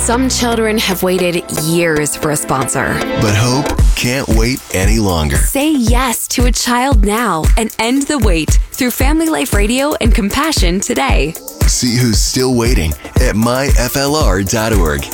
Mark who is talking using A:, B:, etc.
A: Some children have waited years for a sponsor.
B: But hope can't wait any longer.
A: Say yes to a child now and end the wait through Family Life Radio and Compassion today.
B: See who's still waiting at myflr.org.